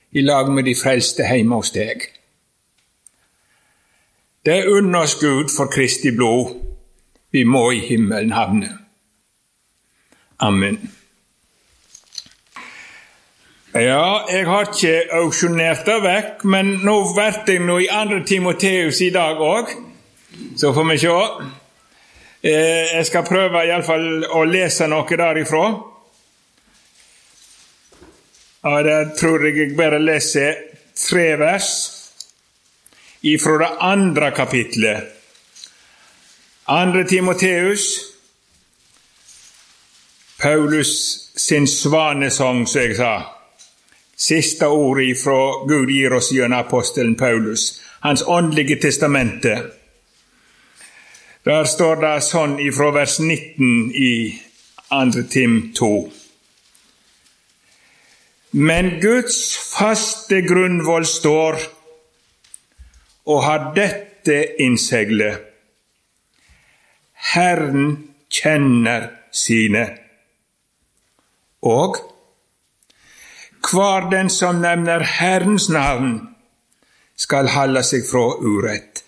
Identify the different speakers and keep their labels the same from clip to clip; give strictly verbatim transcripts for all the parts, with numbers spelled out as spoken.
Speaker 1: i lag med de frelste hjemme hos deg. Det er unn oss Gud for Kristi blod, vi må i himmelen havne. Amen. Ja, jeg har ikke auksjonert det vekk, men nå vært jeg nå i andre Timoteus i dag også, så får vi se. Eh, jeg skal prøve i alle fall å lese noe derifra. Ja, der tror jeg jeg bare leser tre vers ifra det andre kapitlet. Andre Timoteus, Paulus sin svanesong, som jeg sa. Siste ord ifra Gud gir oss gjennom apostelen Paulus, hans åndelige testamente. Der står det sånn ifra vers nitten i andre Tim to. Men Guds faste grunnvoll står, og har dette innseglet. Herren kjenner sine. Og hver den som nevner Herrens navn, skal holde seg fra urett.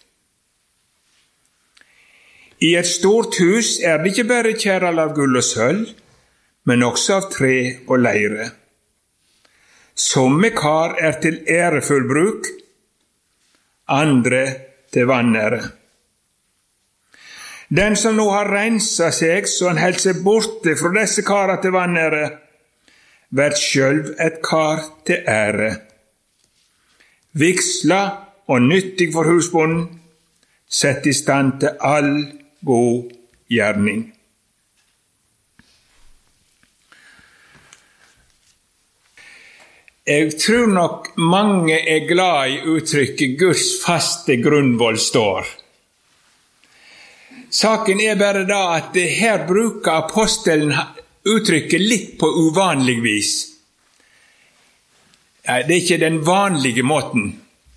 Speaker 1: I et stort hus er det ikke bare kjerral av gull og sølv, men også av tre og leire. Somme kar er til ærefull bruk, andre til vanære. Den som nå har renset seg, så han helt seg borte fra disse karer til vanære, vær sjølv et kar til ære. Vigsla og nyttig for husbonden, sett i stand til all god gjerning. Jeg tror nok mange er glad i uttrykket Guds faste grunnvoll står. Saken er bare da at her bruker apostelen uttrykket litt på uvanlig vis. Det er ikke den vanlige måten.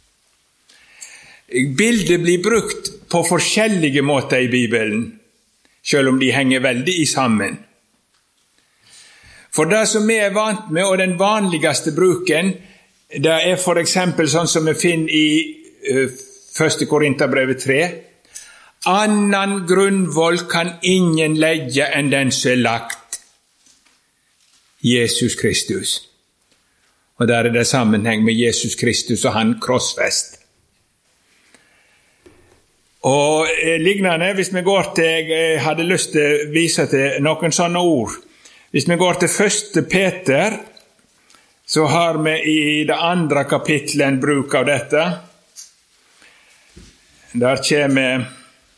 Speaker 1: Bildet blir brukt på forskjellige måter i Bibelen, selv om de henger veldig i sammen. For det som vi er vant med, og den vanligste bruken, det er for eksempel sånn som vi finner i uh, første Korinterbrevet tre. Annan grunnvoll kan ingen legge enn den som er lagt. Jesus Kristus. Og der er det sammenheng med Jesus Kristus og han krossfest. Og eh, lignende, hvis vi går til, jeg hadde lyst til å vise til noen sånne ord. Hvis vi går til første Peter, så har vi i det andre kapitlet en bruk av dette. Der kommer,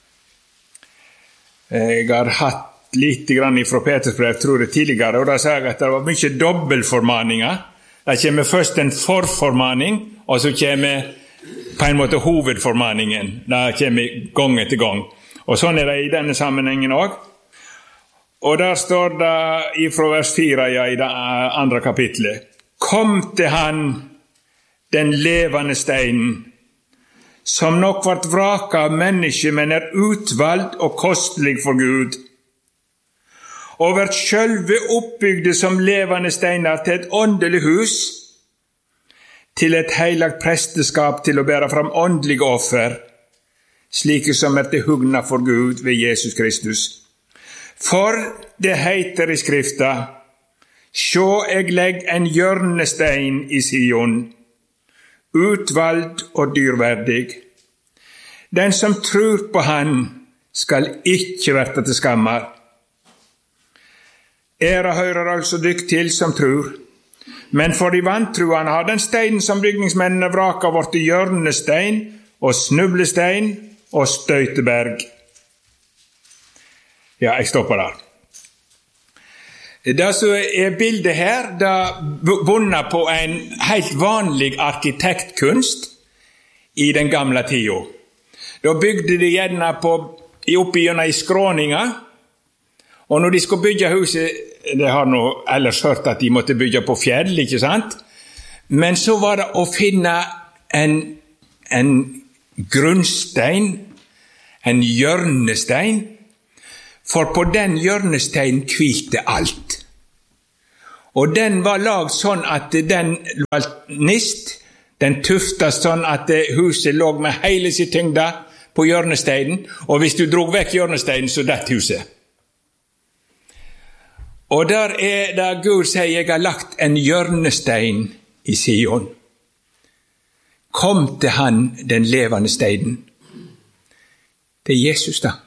Speaker 1: jeg har hatt litt grann fra Peters brev, tror jeg tidligere, og da sa jeg at det var mye dobbeltformaninger. Der kommer først en forformaning, og så kommer på en måte hovedformaningen. Der kommer gang etter gang. Og sånn er det i denne sammenhengen også. Og der står det ifra vers fire ja, i det andre kapitlet. Kom til han, den levende steinen, som nok vart vraka av menneske, men er utvalgt og kostelig for Gud. Og vært sjølve oppbygde som levende steiner til et åndelig hus, til et heilagt presteskap til å bære fram åndelige offer, slike som er til hugna for Gud ved Jesus Kristus. For det heiter i Skrifta, sjå eg legg en hjørnestein i Sion, utvalgt og dyrverdig. Den som tror på han, skal ikke verte til skammar. Æra hører altså dykk til som tror, men for de vantruene har den steinen som bygningsmennene vraka vårt i hjørnestein og snublestein og støyteberg. Ja, jeg stopper der. Det som er bildet her, det er bunnet på en helt vanlig arkitektkunst i den gamle tida. Da bygde de gjerne på, oppi gjennom i skråninger, og når de skulle bygge huset, det har nå ellers hørt at de måtte bygge på fjell, ikke sant? Men så var det å finne en, en grunnstein, en hjørnestein, for på den hjørnesteinen hvilte alt. Og den var lagd sånn at den var nist, den tuftast sånn at huset lå med hele sitt tyngde på hjørnesteinen, og hvis du drog vekk hjørnesteinen, så dett huset. Og der er det Gud sier, jeg har lagt en hjørnestein i Sion. Kom til han, den levende steinen. Det er Jesus da.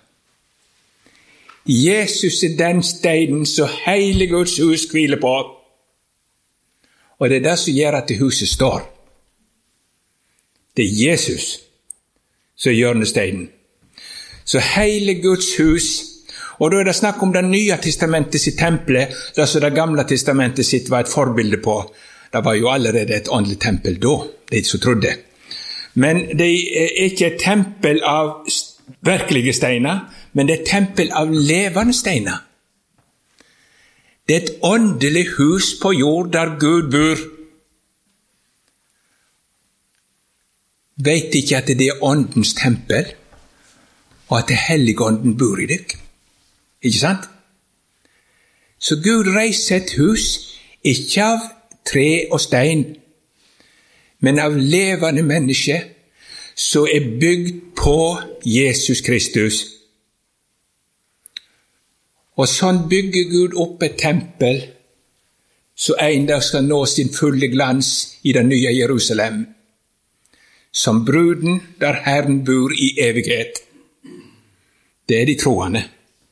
Speaker 1: Jesus er den steinen som hele Guds hus hviler på. Og det er det som gjør at huset står. Det er Jesus som er hjørnesteinen. Så hele Guds hus, og da er det snakk om det nye testamentet sitt tempelet, det som det gamle testamentet sitt var et forbilde på. Det var jo allerede et åndelig tempel da, de som trodde. Men det er ikke et tempel av virkelige steiner, men det er et tempel av levende steiner. Det er et åndelig hus på jord der Gud bor. Vet ikke at det er åndens tempel, og at det hellige ånden bor i deg. Ikke sant? Så Gud reiser et hus, ikke av tre og stein, men av levende mennesker, som er bygd på Jesus Kristus. Og sånn bygger Gud opp et tempel, så en dag skal nå sin fulle glans i det nye Jerusalem, som bruden der Herren bor i evighet. Det er de troende.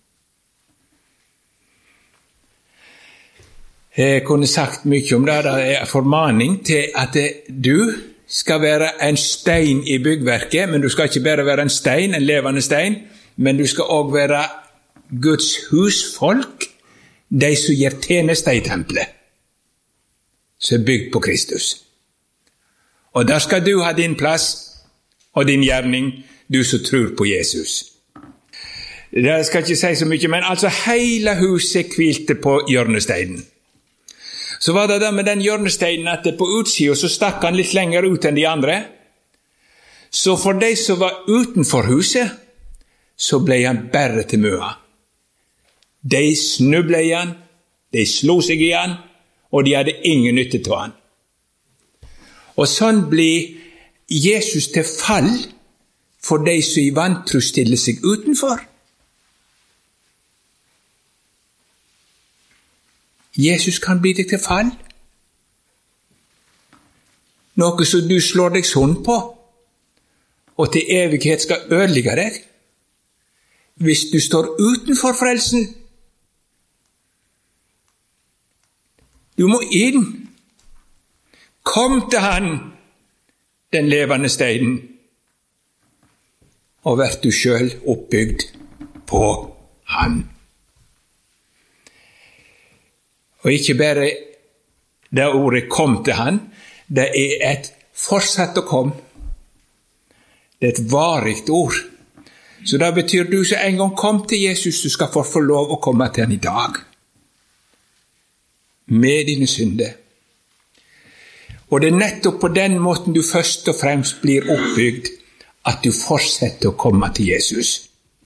Speaker 1: Jeg kunne sagt mye om det. Det er formaning til at du skal være en stein i byggverket, men du skal ikke bare være en stein, en levende stein, men du skal også være Guds husfolk, de som gjør tjeneste i tempelet, som er bygd på Kristus. Og der skal du ha din plass og din gjerning, du som tror på Jesus. Jeg skal ikke si så mye, men altså hele huset hvilte på hjørnesteinen. Så var det da med den hjørnesteinen at på utsiden så stakk han litt lenger ut enn de andre. Så for de som var utenfor huset, så ble han bare til møa. De snublet i han, de slo seg i han, og de hadde ingen nytte til han. Og sånn blir Jesus til fall for de som i vantro stiller seg utenfor. Jesus kan bli deg til fall. Noe som du slår deg sånn på, og til evighet skal ødelegge deg. Hvis du står utenfor frelsen, du må inn. Kom til han, den levende steinen, og vær du selv oppbygd på han. Og ikke bare det ordet kom til han, det er et fortsatt å komme. Det er et varigt ord. Så det betyr du som en gang kom til Jesus, du skal få få lov å komme til han i dag. Med dine synder. Og det er nettopp på den måten du først og fremst blir oppbygd, at du fortsetter å komme til Jesus.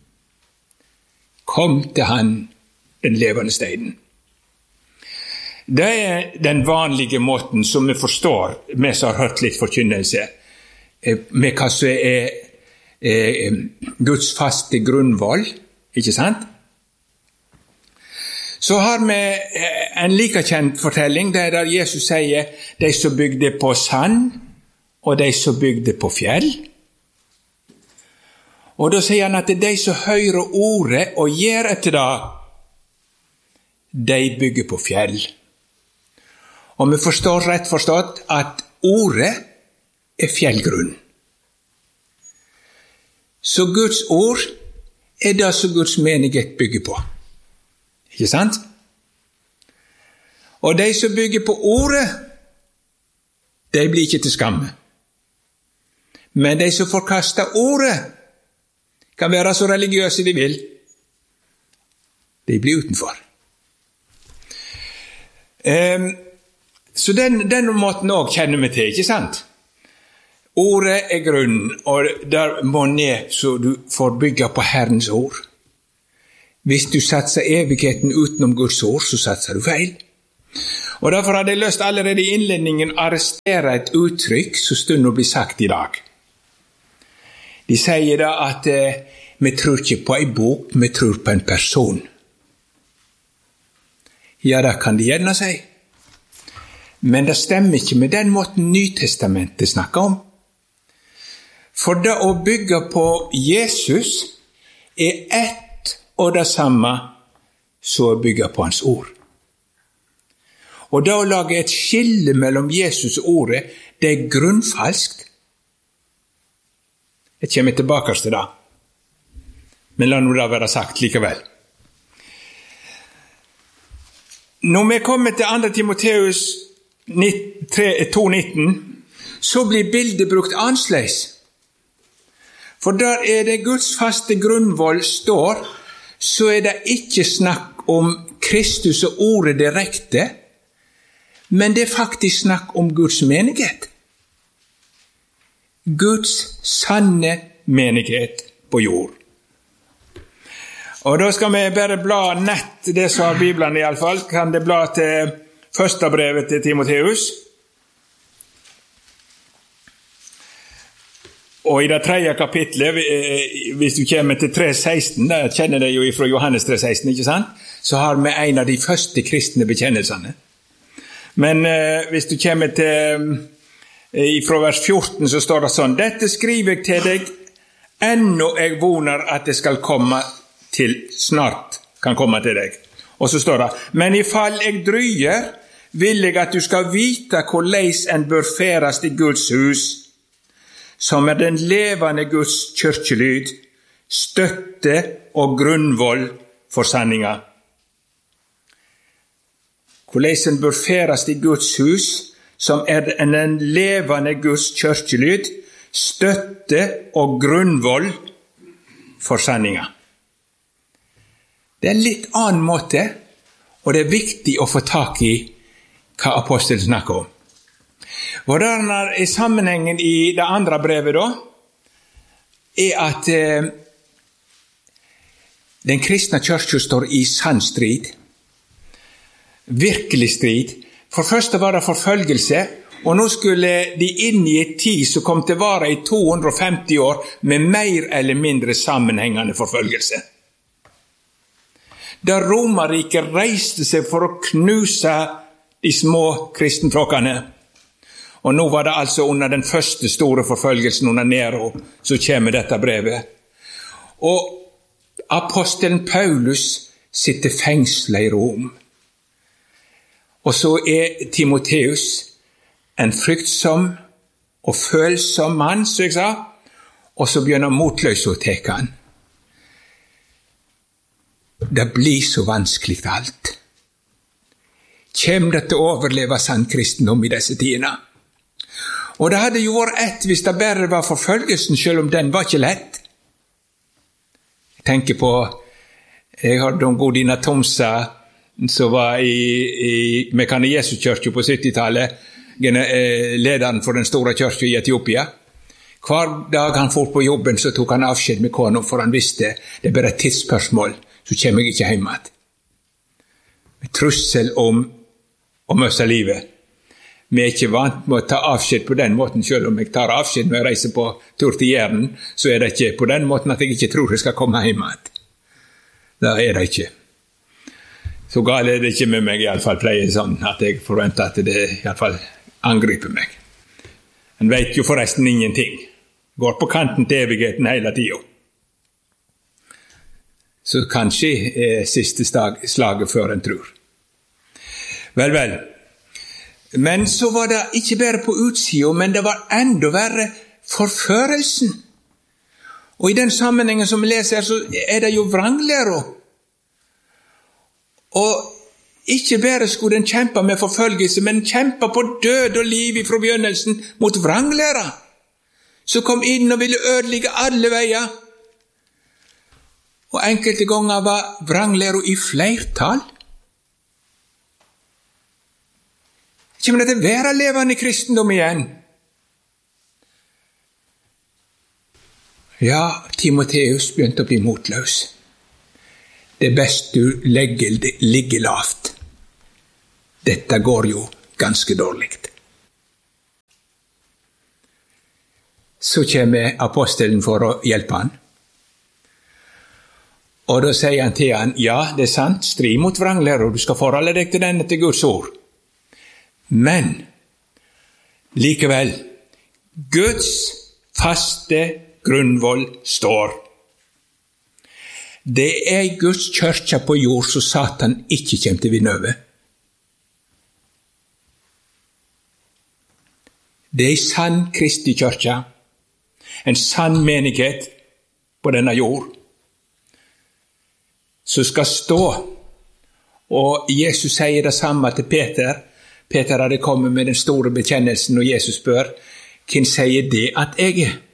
Speaker 1: Kom til han, den levende steinen. Det er den vanlige måten som vi forstår, vi som har hørt litt forkynnelse, med hva som er eh, Guds faste grunnvoll, ikke sant? Så har vi en like kjent fortelling, der Jesus sier, de som bygde på sand, og de som bygde på fjell. Og da sier han at det er de som hører ordet og gjør etter det, de bygger på fjell. Og vi forstår rett forstått at ordet er fjellgrunn. Så Guds ord er det som Guds menighet bygger på. Ikke sant? Og de som bygger på ordet, de blir ikke til skamme. Men de som forkaster ordet, kan være så religiøse de vil. De blir utenfor. Um, Så den, den måten også kjenner vi til, ikke sant? Ordet er grunnen, og der må ned så du får bygge på Herrens ord. Hvis du satser evigheten utenom Guds ord, så satser du feil. Og derfor hadde jeg lyst allerede i innledningen å arrestere et uttrykk som stund å bli sagt i dag. De sier da at eh, vi tror ikke på en bok, vi tror på en person. Ja, det kan de gjerne si. Men det stemmer ikke med den måten Nytestamentet snakker om. For det å bygge på Jesus er ett og det samme som å bygge på hans ord. Og da å lage et skille mellom Jesus og ordet, det er grunnfalskt. Jeg kommer tilbake til det. Men la nå det være sagt likevel. Når vi kommer til andre Timoteus to nitten, så blir bildet brukt annerledes. For der er det Guds faste grunnvoll står, så er det ikke snakk om Kristus og ordet direkte, men det er faktisk snakk om Guds menighet. Guds sanne menighet på jord. Og da skal vi bare bla nett, det som har Bibelen i alle fall, kan det bla til første brevet til Timoteus. Og i det tredje kapitlet, hvis du kommer til tre seksten, der kjenner det jo fra Johannes tre seksten, ikke sant? Så har vi en av de første kristne bekjennelsene. Men eh, hvis du kommer til eh, fra vers fjorten, så står det sånn: Dette skriver jeg til deg, ennå jeg voner at det skal komme til, snart kan komme til deg. Og så står det: Men i fall jeg drøyer, vil jeg at du skal vite hvorledes en bør feres i Guds hus, som er den levende Guds kyrkjelyd, støtte og grunnvoll for sanninga. Hvorledes en bør feres i Guds hus, som er den levende Guds kyrkjelyd, støtte og grunnvoll for sanninga. Det er en litt annen måte, og det er viktig å få tak i hva apostelen snakker om. Hvordan er sammenhengen i det andre brevet da, er at eh, den kristne kyrkja står i sann strid. Virkelig strid. For først var det forfølgelse, og nå skulle de inn i et tid som kom til å vare i to hundre og femti år med mer eller mindre sammenhengende forfølgelse. Da Romerriket reiste seg for å knuse de små kristenflokkene, og nå var det altså under den første store forfølgelsen under Nero, så kommer dette brevet. Og apostelen Paulus sitter fengslet i Rom. Og så er Timoteus en fryktsom og følsom mann, som jeg sa, og så begynner motløs å teke han. Det blir så vanskelig alt. Kjem det til å overleve sann kristendom i disse tidene? Og det hadde jo vært ett hvis det bare var forfølgelsen, selv om den var ikke lett. Jeg tenker på, jeg hørte om Godina Tomsa, som var i, i Mekane Jesu-kyrkja på syttitallet, lederen for den store kyrkja i Etiopia. Hver dag han for på jobben, så tok han avskjed med kona, for han visste det er bare et tidsspørsmål, så kommer jeg ikke hjem igjen. Med trussel om å miste livet. Vi er ikke vant med å ta avskjed på den måten, selv om jeg tar avskjed når jeg reiser på tur til Jæren, så er det ikke på den måten at jeg ikke tror jeg skal komme hjem igjen. Det er det ikke. Så galt er det ikke med meg, i alle fall pleier sånn at jeg forventer at det i alle fall angriper meg. En vet jo forresten ingenting. Går på kanten til evigheten hele tiden. Så kanskje er siste slaget før en tror. Vel, vel. Men så var det ikke bare på utsiden, men det var enda verre forførelsen. Og i den sammenhengen som vi leser her, så er det jo vranglære. Og ikke bare skulle den kjempe med forfølgelse, men kjempe på død og liv fra begynnelsen mot vranglære, som kom inn og ville ødelegge alle veier. Og enkelte ganger var vranglære i flertall. Kommer det til å være levende kristendom igjen? Ja, Timoteus begynte å bli motløs. Det er best du legger, ligger lavt.
Speaker 2: Dette går jo ganske dårlig. Så kommer apostelen for å hjelpe han. Og da sier han til han, ja, det er sant, strid mot vranglære, og du skal forholde deg til denne til Guds ord. Men likevel, Guds faste grunnvoll står. Det er Guds kyrkja på jord så Satan ikke kommer til å vinne over. Det er en sann Kristi kyrkja, en sann menighet på denne jord, som skal stå. Og Jesus sier det samme til Peter. Peter hadde kommet med den store bekjennelsen, og Jesus spør, hvem sier det at jeg er?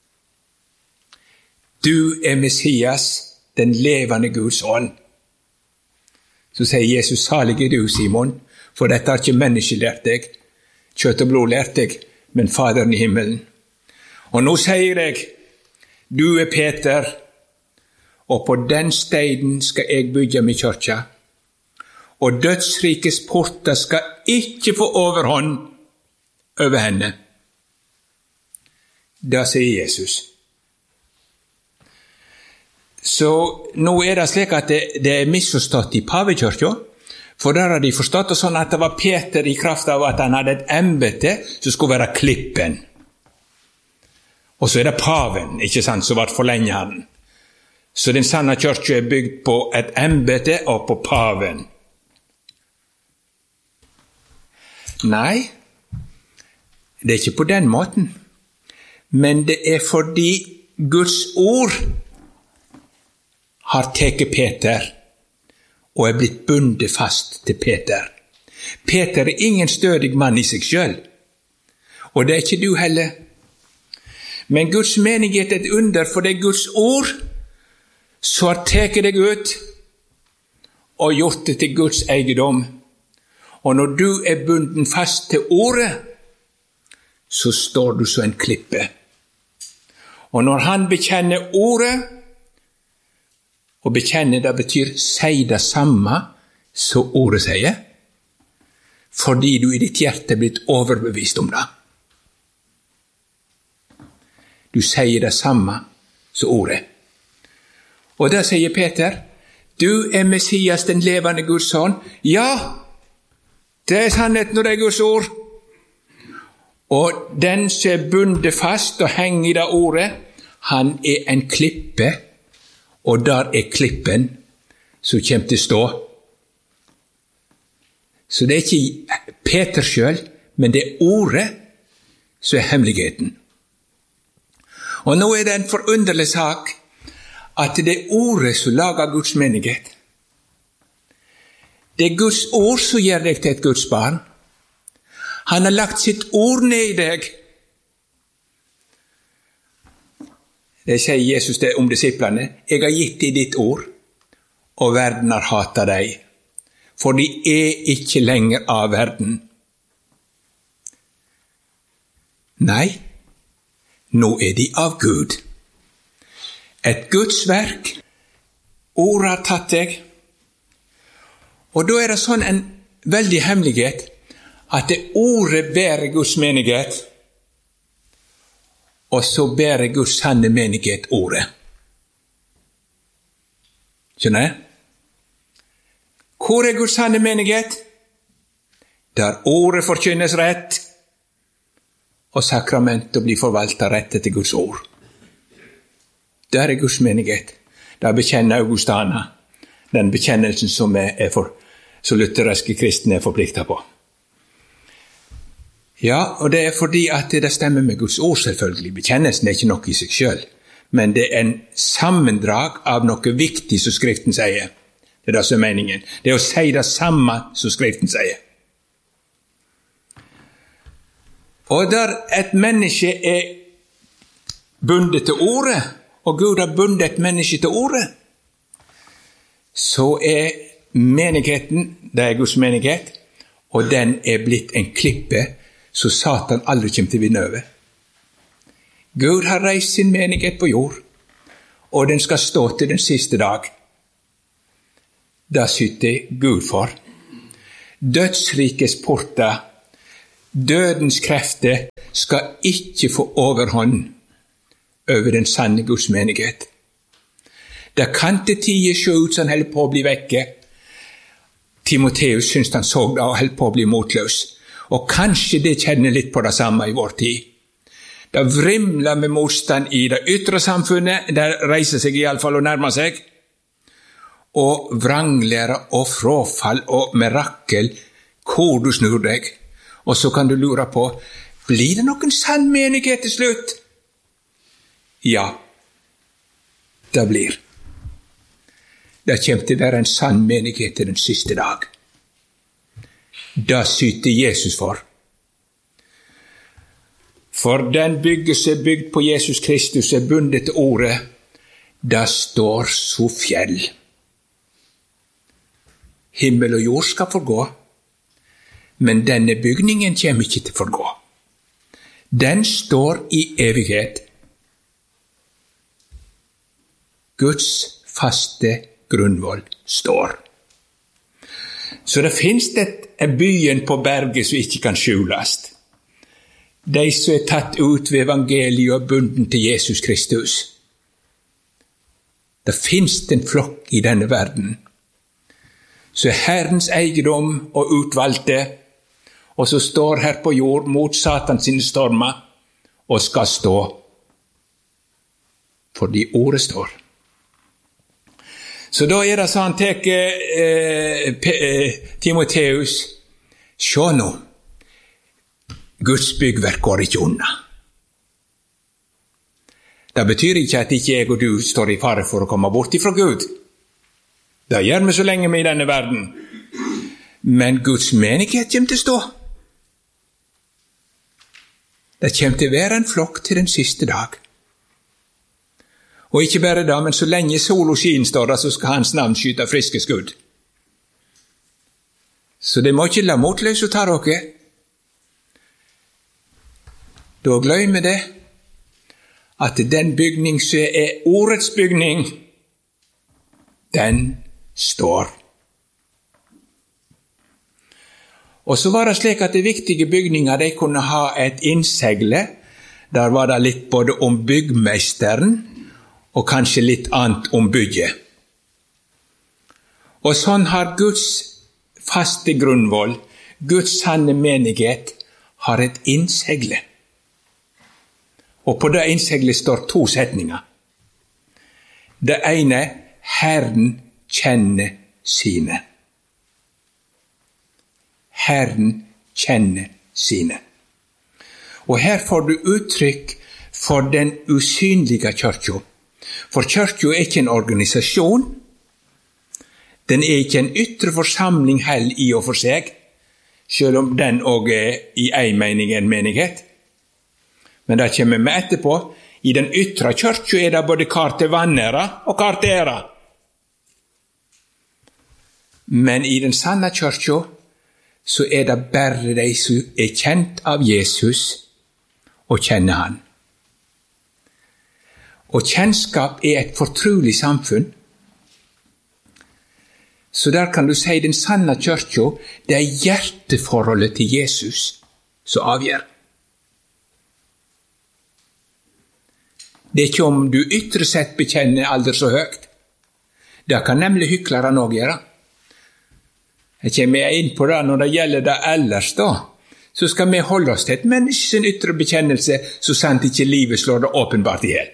Speaker 2: Du er Messias, den levende Guds ånd. Så sier Jesus, salig er du, Simon, for dette har ikke mennesket lært deg, kjøtt og blod lært deg, men Faderen i himmelen. Og nå sier jeg, du er Peter, og på den steinen skal jeg bygge min kyrkja, og dødsrikes porter skal ikke få overhånd over henne. Det sier Jesus. Så nå er det slik at det, det er misforstått i pavekyrkja, for der har de forstått det sånn at det var Peter i kraft av at han hadde et embete som skulle være klippen. Og så er det paven, ikke sant, som var forlenget han. Så den sanne kyrkja er bygd på et embete og på paven. Nei, det er ikke på den måten. Men det er fordi Guds ord har teket Peter og er blitt bundet fast til Peter. Peter er ingen stødig mann i seg selv, og det er ikke du heller. Men Guds menighet er et under, for det er Guds ord som har teket deg ut og gjort det til Guds eiendom. Og når du er bunden fast til ordet, så står du som en klippe. Og når han bekjenner ordet, og bekjenner det betyr si det samme som ordet sier, fordi du i ditt hjerte er blitt overbevist om det. Du sier det samme som ordet. Og der sier Peter, du er Messias, den levende Guds sønn. Ja, det er sannheten når det er Guds ord. Og den som er bundet fast og henger i det ordet, han er en klippe, og der er klippen som kommer til å stå. Så det er ikke Peter selv, men det er ordet som er hemmeligheten. Og nå er det en forunderlig sak, at det er ordet som lager Guds menighet. Det er Guds ord som gjør deg til et Guds barn. Han har lagt sitt ord ned i deg. Det sier Jesus det om disiplene. Jeg har gitt deg ditt ord, og verden har hatet deg, for de er ikke lenger av verden. Nei, nå er de av Gud. Et Guds verk. Ordet har tatt deg. Og da er det sånn en veldig hemmelighet, at det ordet bærer Guds menighet, og så bærer Guds sanne menighet ordet. Skjønner jeg? Hvor er Guds sanne menighet? Der ordet forkynnes rett, og sakramentet blir forvaltet rett etter Guds ord. Der er Guds menighet. Der bekjenner Augustana den bekjennelsen som er, er for, så lutherske kristne er forpliktet på. Ja, og det er fordi at det stemmer med Guds ord, selvfølgelig. Bekjennelsen er ikke noe i seg selv, men det er en sammendrag av noe viktig som Skriften sier. Det er det som er meningen. Det er å si det samme som Skriften sier. Og der et menneske er bundet til ordet, og Gud har bundet et menneske til ordet, så er menigheten, det er Guds menighet, og den er blitt en klippe, så Satan aldri kommer til å vinne over. Gud har reist sin menighet på jord, og den skal stå til den siste dag. Det sitter Gud for. Dødsrikets porter, dødens krefter, skal ikke få overhånd over den sanne Guds menighet. Det kan til tider se ut som han holder på å bli vekke. Timoteus synes han så det og holdt på å bli motløs. Og kanskje det kjenner litt på det samme i vår tid. Det vrimler med motstand i det ytre samfunnet, det reiser seg i alle fall og nærmer seg. Og vranglære og frafall og mirakel, hvor du snur deg. Og så kan du lure på, blir det noen sann menighet til slutt? Ja, det blir. Det kommer til å være en sann menighet til den siste dag. Det syter Jesus for. For den byggelse bygd på Jesus Kristus er bundet til ordet, det står så fjell. Himmel og jord skal forgå, men denne bygningen kommer ikke til å forgå. Den står i evighet. Guds faste grunnvoll står. Så det finnes en byen på berget som ikke kan skjules. De som er tatt ut ved evangeliet og bunden til Jesus Kristus. Det finnes en flokk i denne verden så er Herrens eiendom og utvalgte, og så står her på jord mot Satans sine stormer, og skal stå. Fordi ordet står. Så da er det sånn, tek eh, eh, Timoteus, sjå nå, Guds byggverk går ikke unna. Det betyr ikke at ikke jeg og du står i fare for å komme bort ifra Gud. Det gjør vi så lenge vi i denne verden. Men Guds menighet kommer til å stå. Det kommer til å være en flokk til den siste dag. Og ikke bare da, men så lenge sol og skien står der, så skal hans navn skyte friske skudd. Så det må ikke la motløse ta dere. Da glemmer det at den bygning som er ordets bygning, den står. Og så var det slik at de viktige bygninger, de kunne ha et innsegle. Der var det litt både om byggmesteren, og kanskje litt annet om bygget. Og sånn har Guds faste grunnvoll, Guds sanne menighet, har et innsegle. Og på det innseglet står to setninger. Det ene, Herren kjenner sine. Herren kjenner sine. Og her får du uttrykk for den usynlige kirka. For kirka er ikke en organisasjon. Den er ikke en ytre forsamling heller i og for seg, selv om den også er i en mening en menighet. Men det kommer vi etterpå. I den ytre kirka er det både kar til vannæra og kar til æra. Men i den sanne kirka så er det bare de som er kjent av Jesus og kjenner han. Og kjennskap er et fortrolig samfunn. Så der kan du si den sanne kirka, det er hjerteforholdet til Jesus som avgjør. Det er ikke om du ytre sett bekjenner aldri så høyt. Det kan nemlig hyklere også gjøre. Jeg kommer inn på det når det gjelder det ellers da. Så skal vi holde oss til et menneskes ytre bekjennelse, så sant ikke livet slår det åpenbart ihjel.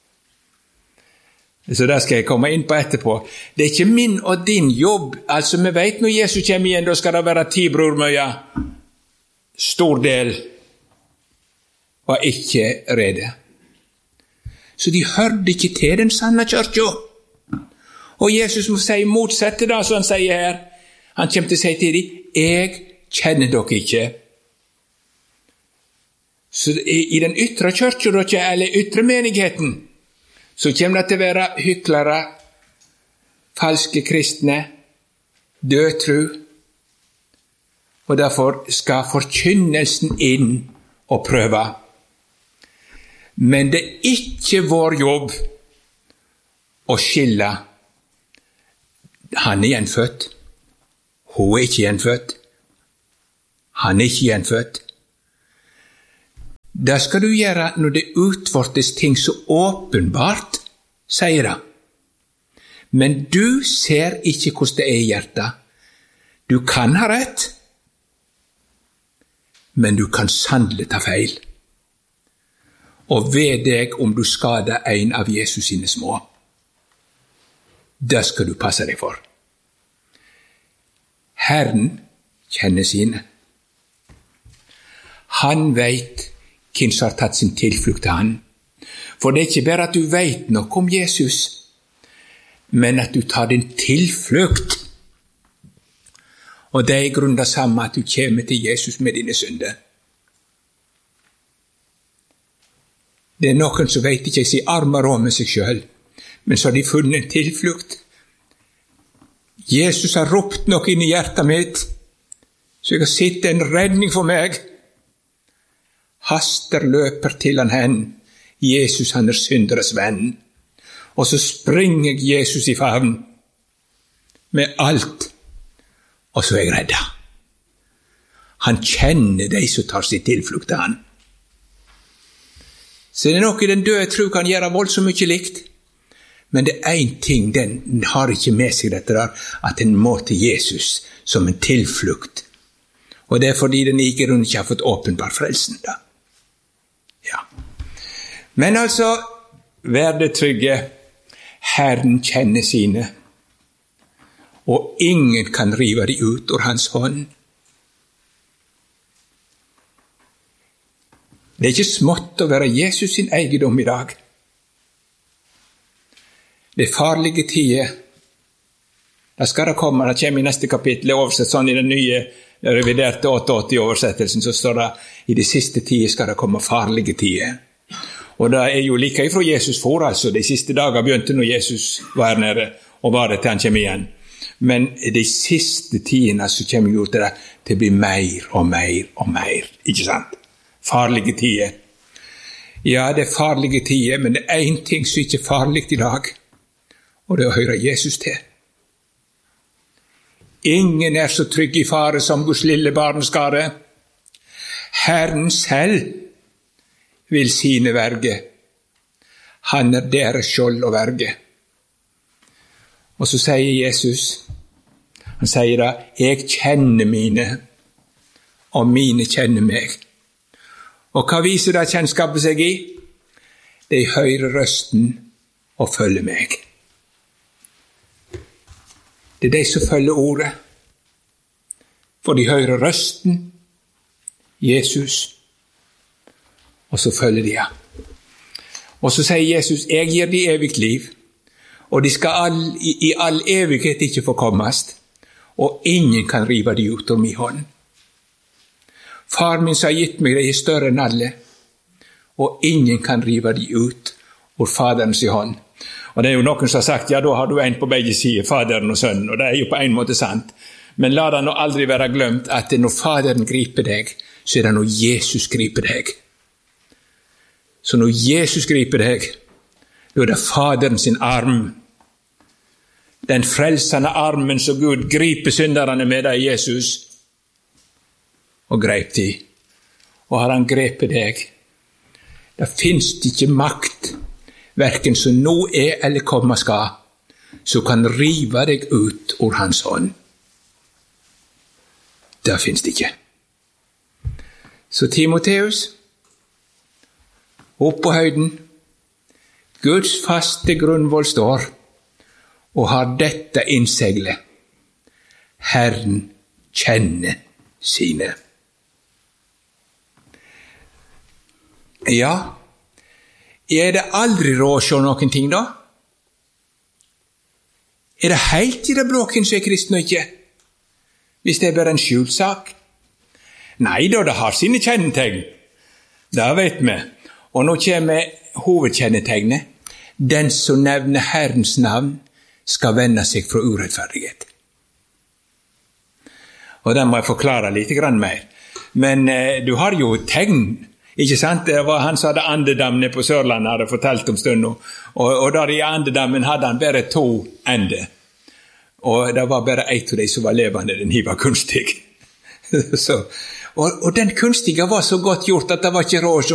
Speaker 2: Så det skal jeg komme inn på etterpå. Det er ikke min og din jobb. Altså, vi vet når Jesus kommer igjen, da skal det være ti brormøya. Stor del var ikke rede. Så de hørte ikke til den sanne kirka. Og Jesus må si motsette det som han sier her. Han kommer til å si til dem, jeg kjenner dere ikke. Så i den ytre kirka, eller ytre menigheten, så kommer det til å være hyklere, falske kristne, dødtru, og derfor skal forkynnelsen inn og prøve. Men det er ikke vår jobb å skille. Han er gjenfødt, hun er ikke gjenfødt, Han er ikke gjenfødt. Det skal du gjøre når det utvortes ting så åpenbart, sier han. Men du ser ikke hvordan det er i hjertet. Du kan ha rett, men du kan sannelig ta feil. Og ved deg om du skader en av Jesus sine små. Det skal du passe deg for. Herren kjenner sine. Han vet hvem som har tatt sin tilflukt til han. For det er ikke bare at du vet noe om Jesus, men at du tar din tilflukt. Og det er i grunnen det samme at du kommer til Jesus med dine synder. Det er noen som vet ikke si armer om med seg selv, men så har de funnet en tilflukt. Jesus har ropt noe inn i hjertet mitt, så jeg har sett en redning for meg. Haster løper til han hen. Jesus, han er synderes venn. Og så springer Jesus i favn med alt, og så er jeg redda. Han kjenner de som tar sin tilflukt til han. Så det er noe den døde tro kan gjøre voldsomt mye likt. Men det er en ting, den har ikke med seg dette der, at den må til Jesus som en tilflukt. Og det er fordi den i grunnen ikke har fått åpenbar frelsen da. Ja. Men altså, vær det trygge, Herren kjenner sine, og ingen kan rive de ut ur hans hånd. Det er ikke smått å være Jesus sin eiendom i dag. Det er farlige tider. Da skal det komme, det kommer i neste kapittel, oversett sånn i den nye reviderte åttiåtte-oversettelsen, så står det, i de siste tider skal det komme farlige tider. Og det er jo like ifra Jesus for, altså. De siste dager begynte når Jesus var her nede, og var det til han kommer igjen. Men de siste tidene så kommer jo til det, det blir mer og mer og mer, ikke sant? Farlige tider. Ja, det er farlige tider, men det er en ting som ikke er farlig i dag, og det er å høre Jesus til. Ingen er så trygg i fare som Guds lille barneskare. Herren selv vil sine verge. Han er deres skjold og verge. Og så sier Jesus, han sier da, jeg kjenner mine, og mine kjenner meg. Og hva viser det kjennskapet seg i? De hører røsten og følger meg. Det er de som følger ordet. For de hører røsten, Jesus, og så følger de han. Og så sier Jesus, jeg gir de evigt liv, og de skal all, i, i all evighet ikke forkommast, og ingen kan rive de ut av min hånd. Far min som har gitt meg, de er større enn alle, og ingen kan rive de ut av faderens hånd. Og det er jo noen som har sagt, ja, da har du en på begge sider, faderen og sønnen, og det er jo på en måte sant. Men la det nå aldri være glemt at når faderen griper deg, så er det når Jesus griper deg. Så når Jesus griper deg, da er det faderen sin arm. Den frelsende armen som Gud griper synderne med deg, Jesus, og grep de. Og har han grepet deg, det finnes ikke makt, hverken som nå er eller komme skal, så kan rive deg ut ur hans hånd. Det finnes det ikke. Så Timoteus, opp på høyden, Guds faste grunnvoll står, og har dette innseglet. Herren kjenner sine. Ja, er det aldri råd å se noen ting da? Er det helt i det blåken som er kristen og ikke? Hvis det er bare en skjult sak? Nei da, det har sine kjennetegn. Det vet vi. Og nå kommer hovedkjennetegnet. Den som nevner Herrens navn skal vende seg fra urettferdighet. Og den må jeg forklare litt grann mer. Men eh, du har jo tegn, ikke sant? Det var han som hadde andedammen på Sørlandet, hadde fortalt om stund. Og, og der i andedammen hadde han bare to ender. Og det var bare ett av de som var levende, den var kunstig. Så, Og, og den kunstige var så godt gjort at det var ikke råd